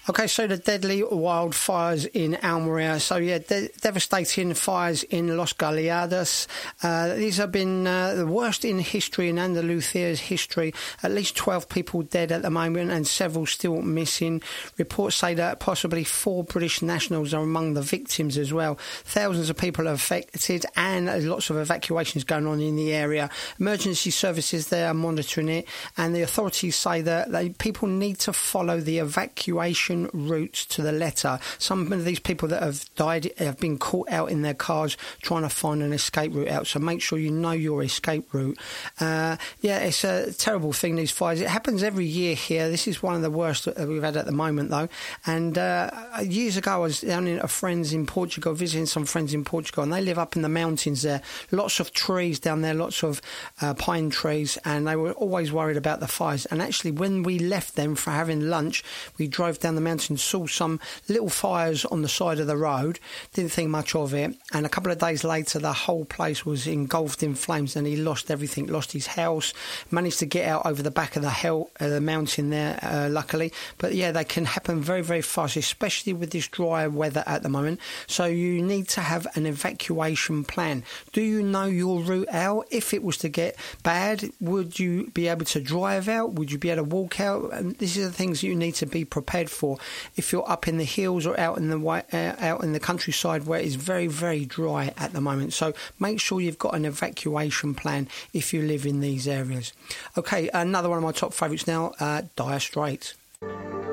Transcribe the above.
Okay, so the deadly wildfires in Almeria. So, yeah, devastating fires in Los Galeados. These have been the worst in history, in Andalusia's history. At least 12 people dead at the moment and several still missing. Reports say that possibly 4 British nationals are among the victims as well. Thousands of people are affected and there's lots of evacuations going on in the area. Emergency services there are monitoring it, and the authorities say that people need to follow the evacuation routes to the letter. Some of these people that have died have been caught out in their cars trying to find an escape route out, so make sure you know your escape route. It's a terrible thing, these fires. It happens every year here. This is one of the worst that we've had at the moment, though. And years ago I was down in visiting some friends in Portugal, and they live up in the mountains there. Lots of trees down there, lots of pine trees, and they were always worried about the fires. And actually, when we left them for having lunch, we drove down the mountain, saw some little fires on the side of the road, didn't think much of it, and a couple of days later the whole place was engulfed in flames and he lost everything, lost his house, managed to get out over the back of the mountain there, luckily. But yeah, they can happen very, very fast, especially with this dry weather at the moment. So you need to have an evacuation plan. Do you know your route out? If it was to get bad, would you be able to drive out? Would you be able to walk out? And these are the things you need to be prepared for if you're up in the hills or out in the countryside where it's very, very dry at the moment. So make sure you've got an evacuation plan if you live in these areas. Okay, another one of my top favourites now, Dire Straits.